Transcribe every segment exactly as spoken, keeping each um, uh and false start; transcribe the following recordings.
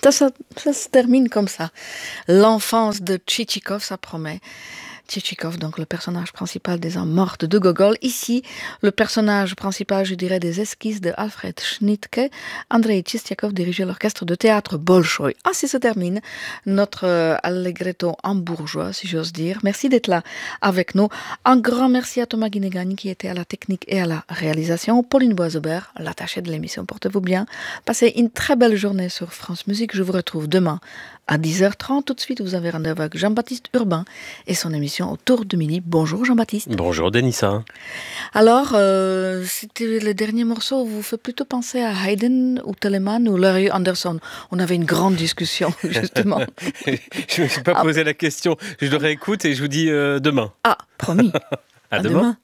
Ça, ça, ça se termine comme ça. L'enfance de Tchitchikov, ça promet. Tchitchikov, donc le personnage principal des Hommes mortes de Gogol. Ici, le personnage principal, je dirais, des esquisses de Alfred Schnittke. Andrei Tchistiakov dirigeait l'orchestre de théâtre Bolchoï. Ainsi se termine notre euh, allegretto en bourgeois, si j'ose dire. Merci d'être là avec nous. Un grand merci à Thomas Guinegani qui était à la technique et à la réalisation. Pauline Boisaubert, l'attachée de l'émission. Portez-vous bien. Passez une très belle journée sur France Musique. Je vous retrouve demain à dix heures trente. Tout de suite, vous avez rendez-vous avec Jean-Baptiste Urbain et son émission Autour de midi. Bonjour Jean-Baptiste. Bonjour Denissa. Alors, euh, c'était le dernier morceau, vous fait plutôt penser à Haydn ou Telemann ou Laurie Anderson. On avait une grande discussion, justement. Je ne me suis pas posé ah. la question. Je le réécoute et je vous dis euh, demain. Ah, promis. à, à demain. demain.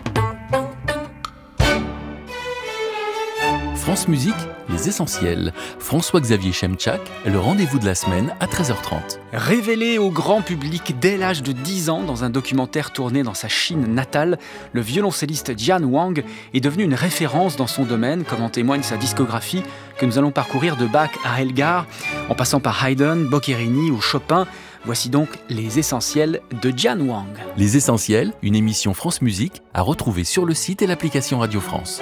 France Musique, les essentiels. François-Xavier Chemchak, le rendez-vous de la semaine à treize heures trente. Révélé au grand public dès l'âge de dix ans dans un documentaire tourné dans sa Chine natale, le violoncelliste Jian Wang est devenu une référence dans son domaine, comme en témoigne sa discographie que nous allons parcourir de Bach à Elgar, en passant par Haydn, Boccherini ou Chopin. Voici donc les essentiels de Jian Wang. Les essentiels, une émission France Musique à retrouver sur le site et l'application Radio France.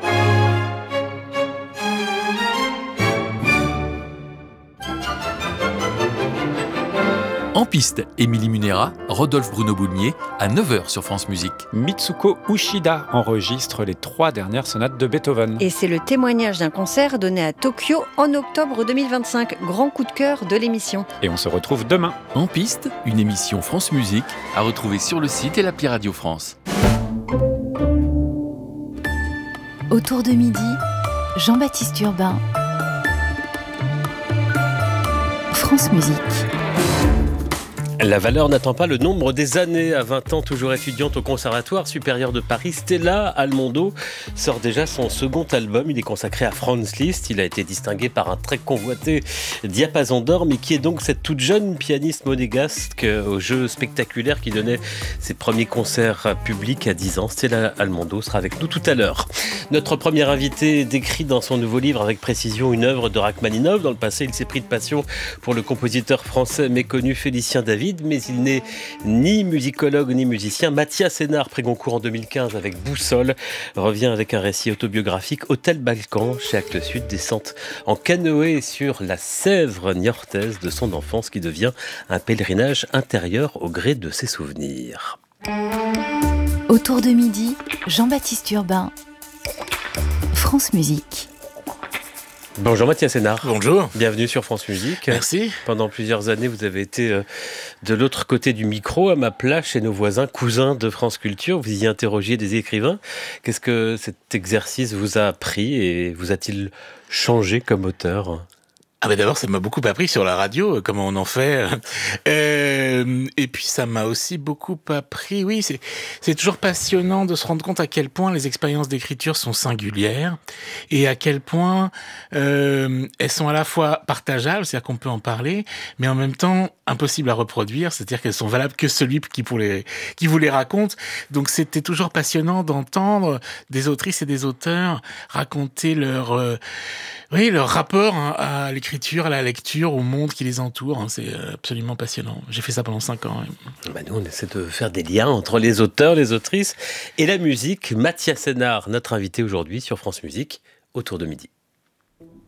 En piste, Émilie Munera, Rodolphe Bruno Boulnier, à neuf heures sur France Musique. Mitsuko Ushida enregistre les trois dernières sonates de Beethoven. Et c'est le témoignage d'un concert donné à Tokyo en octobre deux mille vingt-cinq. Grand coup de cœur de l'émission. Et on se retrouve demain. En piste, une émission France Musique à retrouver sur le site et l'appli Radio France. Autour de midi, Jean-Baptiste Urbain. France Musique. La valeur n'attend pas le nombre des années. À vingt ans, toujours étudiante au Conservatoire supérieur de Paris, Stella Almondo sort déjà son second album. Il est consacré à Franz Liszt. Il a été distingué par un très convoité diapason d'or, mais qui est donc cette toute jeune pianiste monégasque au jeu spectaculaire qui donnait ses premiers concerts publics à dix ans. Stella Almondo sera avec nous tout à l'heure. Notre premier invité décrit dans son nouveau livre avec précision une œuvre de Rachmaninov. Dans le passé, il s'est pris de passion pour le compositeur français méconnu Félicien David, mais il n'est ni musicologue ni musicien. Mathias Hénard, prix Goncourt en deux mille quinze avec Boussole, revient avec un récit autobiographique. Hôtel Balkan, chez Actes Sud, descente en canoë sur la Sèvre niortaise de son enfance qui devient un pèlerinage intérieur au gré de ses souvenirs. Autour de midi, Jean-Baptiste Urbain, France Musique. Bonjour Mathias Hénard. Bonjour. Bienvenue sur France Musique. Merci. Pendant plusieurs années, vous avez été euh, de l'autre côté du micro, à ma place, chez nos voisins, cousins de France Culture. Vous y interrogiez des écrivains. Qu'est-ce que cet exercice vous a appris et vous a-t-il changé comme auteur ? Ah ben d'abord, ça m'a beaucoup appris sur la radio, comment on en fait. Euh, et puis ça m'a aussi beaucoup appris, oui, c'est, c'est toujours passionnant de se rendre compte à quel point les expériences d'écriture sont singulières et à quel point euh, elles sont à la fois partageables, c'est-à-dire qu'on peut en parler, mais en même temps impossibles à reproduire, c'est-à-dire qu'elles sont valables que celui qui, pour les, qui vous les raconte. Donc c'était toujours passionnant d'entendre des autrices et des auteurs raconter leur, euh, oui, leur rapport hein, à l'écriture, à la lecture, au monde qui les entoure. Hein, c'est absolument passionnant. J'ai fait ça pendant cinq ans. Ouais. Bah nous, on essaie de faire des liens entre les auteurs, les autrices et la musique. Mathias Hénard, notre invité aujourd'hui sur France Musique, autour de midi.